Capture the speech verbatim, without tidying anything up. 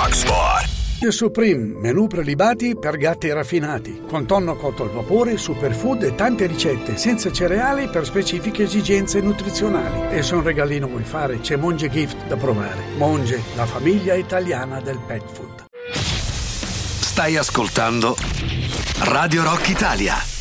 Rock Sport. Il Supreme, menù prelibati per gatti raffinati, con tonno cotto al vapore, superfood e tante ricette, senza cereali per specifiche esigenze nutrizionali. E se un regalino vuoi fare, c'è Monge Gift da provare. Monge, la famiglia italiana del pet food. Stai ascoltando Radio Rock Italia.